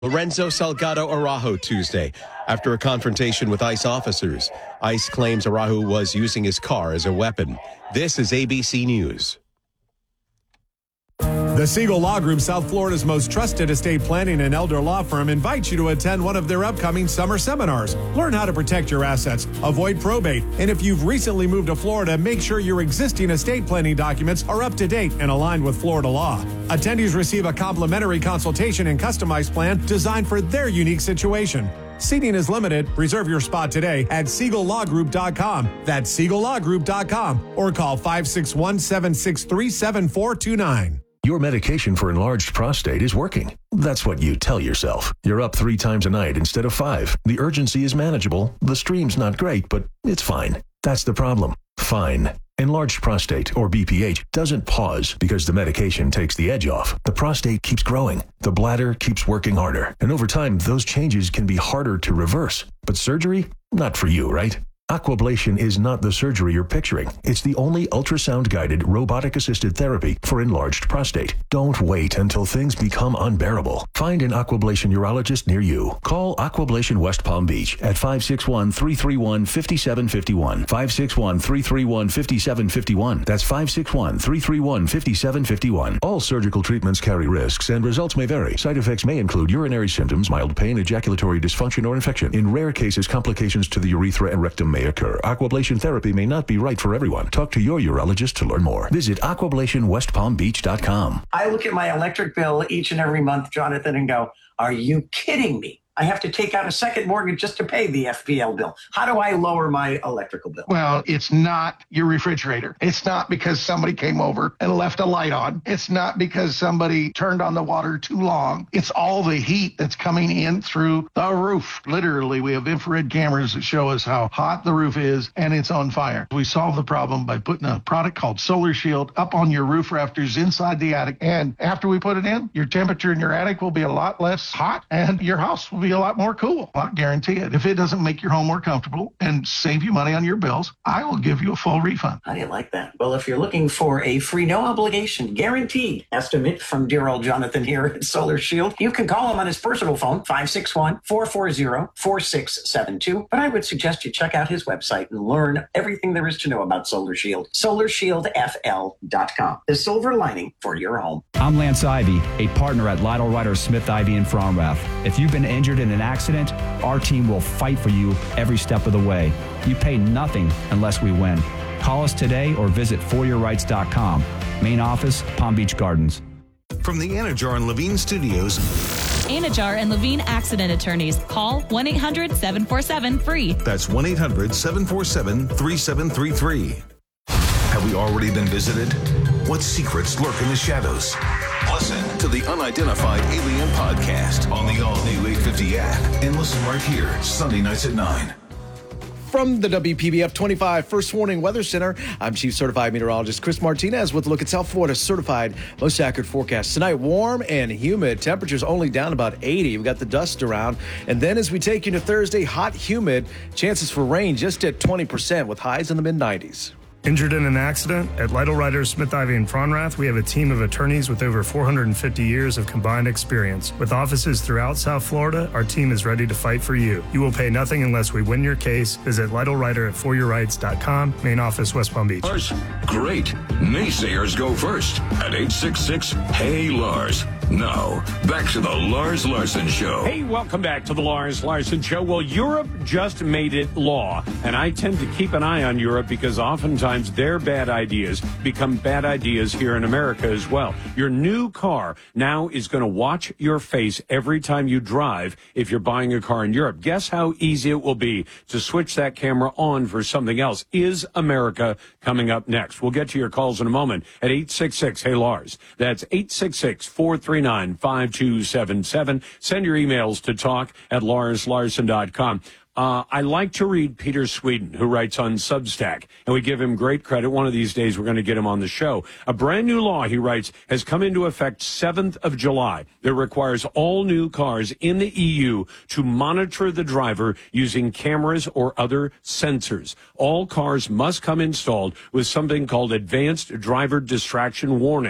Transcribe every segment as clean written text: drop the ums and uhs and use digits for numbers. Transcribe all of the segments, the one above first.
Lorenzo Salgado Araujo Tuesday after a confrontation with ICE officers. ICE claims Araujo was using his car as a weapon. This is ABC News. The Siegel Law Group, South Florida's most trusted estate planning and elder law firm, invites you to attend one of their upcoming summer seminars. Learn how to protect your assets, avoid probate, and if you've recently moved to Florida, make sure your existing estate planning documents are up to date and aligned with Florida law. Attendees receive a complimentary consultation and customized plan designed for their unique situation. Seating is limited. Reserve your spot today at SiegelLawGroup.com. That's SiegelLawGroup.com or call 561-763-7429. Your medication for enlarged prostate is working. That's what you tell yourself. You're up 3 times a night instead of 5. The urgency is manageable. The stream's not great, but it's fine. That's the problem. Fine. Enlarged prostate, or BPH, doesn't pause because the medication takes the edge off. The prostate keeps growing. The bladder keeps working harder. And over time, those changes can be harder to reverse. But surgery? Not for you, right? Aquablation is not the surgery you're picturing. It's the only ultrasound-guided, robotic-assisted therapy for enlarged prostate. Don't wait until things become unbearable. Find an Aquablation urologist near you. Call Aquablation West Palm Beach at 561-331-5751. 561-331-5751. That's 561-331-5751. All surgical treatments carry risks and results may vary. Side effects may include urinary symptoms, mild pain, ejaculatory dysfunction, or infection. In rare cases, complications to the urethra and rectum may occur. Aquablation therapy may not be right for everyone. Talk to your urologist to learn more. Visit aquablationwestpalmbeach.com. I look at my electric bill each and every month, Jonathan, and go, are you kidding me? I have to take out a second mortgage just to pay the FPL bill. How do I lower my electrical bill? Well, it's not your refrigerator. It's not because somebody came over and left a light on. It's not because somebody turned on the water too long. It's all the heat that's coming in through the roof. Literally, we have infrared cameras that show us how hot the roof is and it's on fire. We solve the problem by putting a product called Solar Shield up on your roof rafters inside the attic. And after we put it in, your temperature in your attic will be a lot less hot and your house will be a lot more cool. I'll guarantee it. If it doesn't make your home more comfortable and save you money on your bills, I will give you a full refund. How do you like that? Well, if you're looking for a free, no obligation, guaranteed estimate from dear old Jonathan here at Solar Shield, you can call him on his personal phone, 561-440-4672. But I would suggest you check out his website and learn everything there is to know about Solar Shield. SolarShieldFL.com. The silver lining for your home. I'm Lance Ivy, a partner at Lytle Ryder Smith Ivy in Fromrath. If you've been injured in an accident, our team will fight for you every step of the way. You pay nothing unless we win. Call us today or visit foryourrights.com. Main office, Palm Beach Gardens. From the Anajar and Levine Studios. Anajar and Levine Accident Attorneys. Call 1-800-747-FREE. That's 1-800-747-3733. Have we already been visited? What secrets lurk in the shadows? Listen to the Unidentified Alien Podcast on the all-new 850 app and listen right here, Sunday nights at 9. From the WPBF 25 First Warning Weather Center, I'm Chief Certified Meteorologist Chris Martinez with a look at South Florida's certified most accurate forecast. Tonight, warm and humid. Temperatures only down about 80. We've got the dust around. And then as we take you to Thursday, hot, humid. Chances for rain just at 20% with highs in the mid-90s. Injured in an accident? At Lytle Ryder Smith Ivy in Fromrath, we have a team of attorneys with over 450 years of combined experience. With offices throughout South Florida, our team is ready to fight for you. You will pay nothing unless we win your case. Visit Lytle Ryder at foryourrights.com. Main office, West Palm Beach. Lars, great. Naysayers go first at 866-HEY-LARS. Now, back to the Lars Larson Show. Hey, welcome back to the Lars Larson Show. Well, Europe just made it law, and I tend to keep an eye on Europe because oftentimes their bad ideas become bad ideas here in America as well. Your new car now is going to watch your face every time you drive if you're buying a car in Europe. Guess how easy it will be to switch that camera on for something else. Is America coming up next? We'll get to your calls in a moment at 866-HEY-LARS. That's 866-439-5277. Send your emails to talk@larslarson.com. I like to read Peter Sweden, who writes on Substack, and we give him great credit. One of these days, we're going to get him on the show. A brand new law, he writes, has come into effect 7th of July that requires all new cars in the EU to monitor the driver using cameras or other sensors. All cars must come installed with something called Advanced Driver Distraction Warning.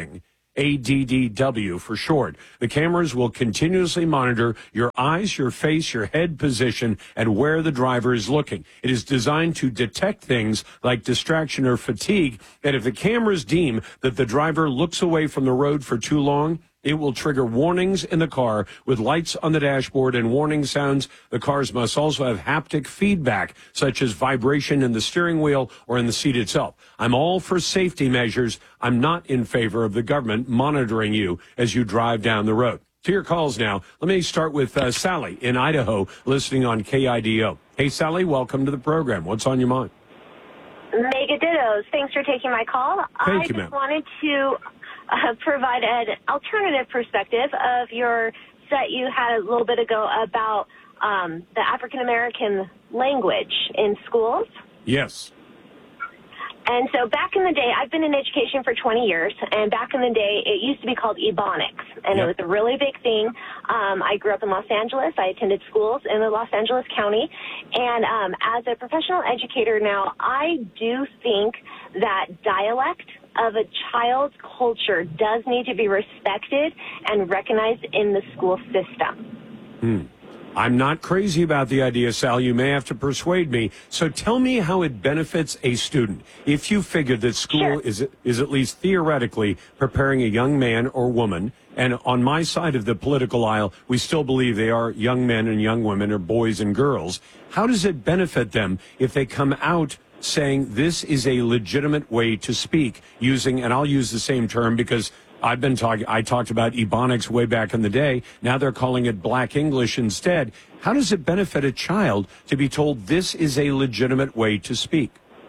ADDW for short. The cameras will continuously monitor your eyes, your face, your head position, and where the driver is looking. It is designed to detect things like distraction or fatigue, and if the cameras deem that the driver looks away from the road for too long, it will trigger warnings in the car with lights on the dashboard and warning sounds. The cars must also have haptic feedback, such as vibration in the steering wheel or in the seat itself. I'm all for safety measures. I'm not in favor of the government monitoring you as you drive down the road. To your calls now. Let me start with Sally in Idaho, listening on KIDO. Hey, Sally, welcome to the program. What's on your mind? Mega dittos. Thanks for taking my call. Thank you, ma'am. I just wanted to provide an alternative perspective of your set you had a little bit ago about the African-American language in schools. Yes. And so back in the day, I've been in education for 20 years, and back in the day, it used to be called Ebonics, and It was a really big thing. I grew up in Los Angeles. I attended schools in the Los Angeles County, and as a professional educator now, I do think that dialect of a child's culture does need to be respected and recognized in the school system. I'm not crazy about the idea, Sal. You may have to persuade me. So tell me how it benefits a student. If you figure that school is at least theoretically preparing a young man or woman, and on my side of the political aisle, we still believe they are young men and young women or boys and girls, how does it benefit them if they come out saying this is a legitimate way to speak using, and I'll use the same term because I talked about Ebonics way back in the day. Now they're calling it Black English instead. How does it benefit a child to be told this is a legitimate way to speak?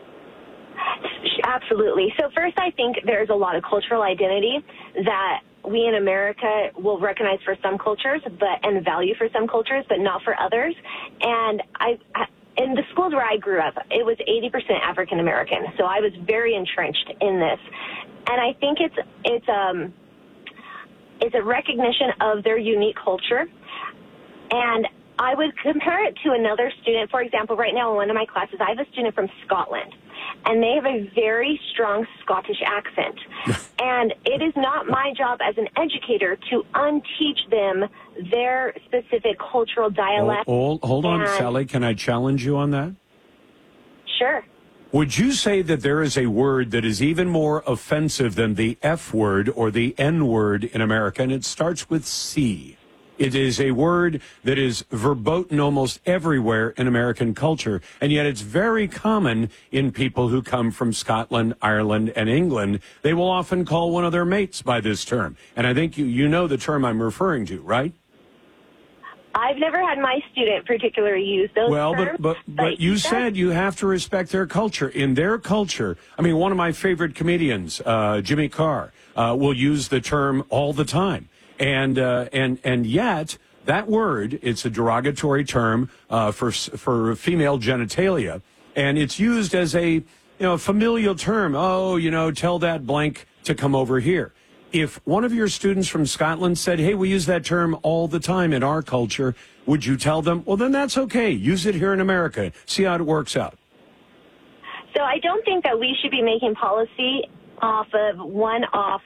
Absolutely. So first, I think there's a lot of cultural identity that we in America will recognize for some cultures, and value for some cultures, but not for others. And in the schools where I grew up, it was 80% African American. So I was very entrenched in this. And I think it's a recognition of their unique culture. And I would compare it to another student. For example, right now in one of my classes, I have a student from Scotland, and they have a very strong Scottish accent. And it is not my job as an educator to unteach them their specific cultural dialect. Hold on, Sally. Can I challenge you on that? Sure. Would you say that there is a word that is even more offensive than the F word or the N word in America, and it starts with C? It is a word that is verboten almost everywhere in American culture, and yet it's very common in people who come from Scotland, Ireland, and England. They will often call one of their mates by this term, and I think you know the term I'm referring to, right? I've never had my student particularly use those terms. But you said you have to respect their culture. In their culture, I mean, one of my favorite comedians, Jimmy Carr, will use the term all the time. And yet that word, it's a derogatory term for female genitalia, and it's used as a familial term. Oh, tell that blank to come over here. If one of your students from Scotland said, hey, we use that term all the time in our culture, would you tell them, well, then that's okay. Use it here in America. See how it works out. So I don't think that we should be making policy off of one-off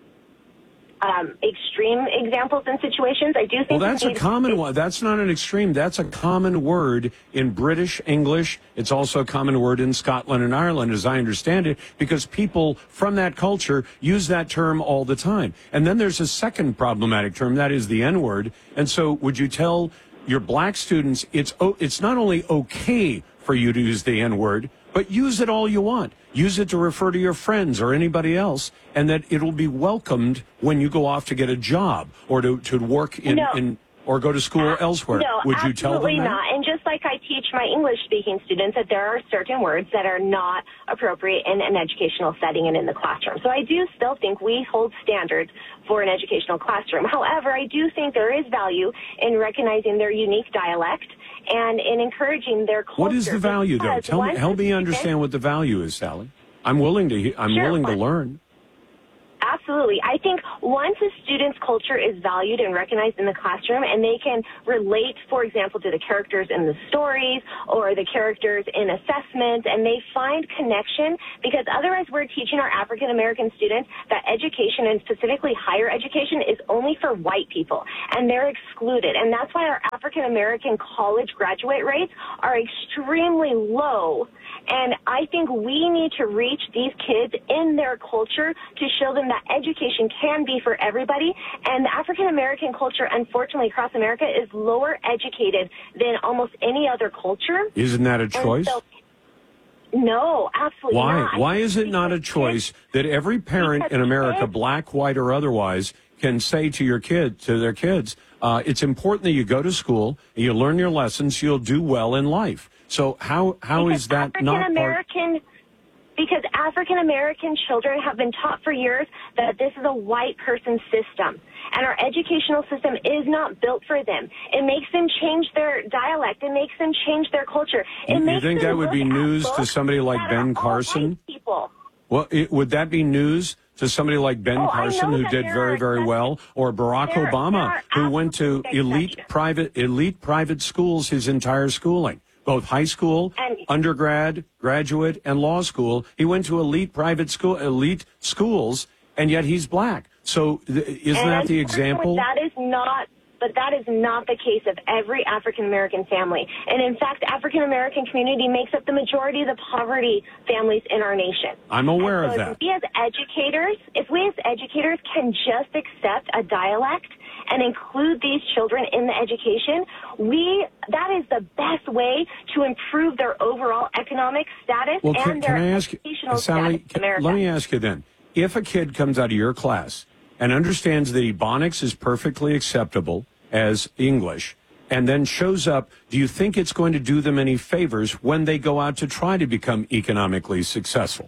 extreme examples and situations. I do think. Well, that's a common one. That's not an extreme. That's a common word in British English. It's also a common word in Scotland and Ireland, as I understand it, because people from that culture use that term all the time. And then there's a second problematic term, that is the N-word. And so would you tell your black students it's not only okay for you to use the N-word, but use it all you want. Use it to refer to your friends or anybody else, and that it'll be welcomed when you go off to get a job or to work in or go to school elsewhere. No, would you tell them that? Absolutely not. And just like I teach my English-speaking students that there are certain words that are not appropriate in an educational setting and in the classroom. So I do still think we hold standards for an educational classroom. However, I do think there is value in recognizing their unique dialect and in encouraging their culture. What is the value, though? Help me understand what the value is, Sally. I'm willing to learn. Absolutely. I think once a student's culture is valued and recognized in the classroom and they can relate, for example, to the characters in the stories or the characters in assessments, and they find connection, because otherwise we're teaching our African American students that education, and specifically higher education, is only for white people, and they're excluded. And that's why our African American college graduate rates are extremely low. And I think we need to reach these kids in their culture to show them that education can be for everybody. And the African American culture, unfortunately, across America is lower educated than almost any other culture. Isn't that a choice? No, absolutely not. Why is it not a choice that every parent in America, black, white, or otherwise, can say to their kids, it's important that you go to school, you learn your lessons, you'll do well in life. So how is that not part? Because African American children have been taught for years that this is a white person's system, and our educational system is not built for them. It makes them change their dialect. It makes them change their culture. You think that would be news to somebody like Ben Carson? Well, would that be news to somebody like Ben Carson, who did very, very well, or Barack Obama, who went to elite private schools his entire schooling? Both high school, undergrad, graduate, and law school. He went to elite schools, and yet he's black. So isn't that the example? But that is not the case of every African American family. And in fact, the African American community makes up the majority of the poverty families in our nation. I'm aware of that. If we as educators can just accept a dialect and include these children in the education, that is the best way to improve their overall economic status and their educational status in America. Let me ask you then, if a kid comes out of your class and understands that Ebonics is perfectly acceptable as English, and then shows up, do you think it's going to do them any favors when they go out to try to become economically successful?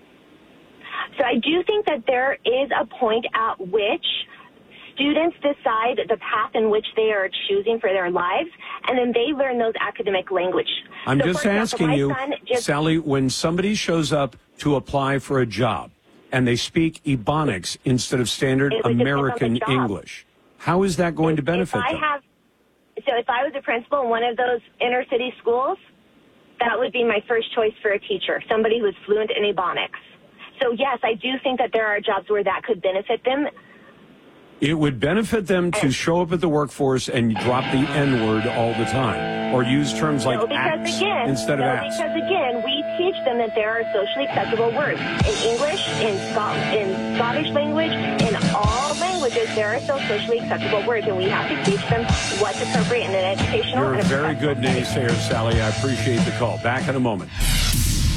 So I do think that there is a point at which students decide the path in which they are choosing for their lives, and then they learn those academic language. I'm just asking you, Sally, when somebody shows up to apply for a job and they speak Ebonics instead of standard American English, how is that going to benefit them? So if I was a principal in one of those inner city schools, that would be my first choice for a teacher, somebody who's fluent in Ebonics. So yes, I do think that there are jobs where that could benefit them. It would benefit them to show up at the workforce and drop the N-word all the time, or use terms like axe instead of axe. Because again, we teach them that there are socially acceptable words. In English, in Scottish language, in all languages, there are still socially acceptable words, and we have to teach them what's appropriate in an educational. You're a very good naysayer, Sally. I appreciate the call. Back in a moment.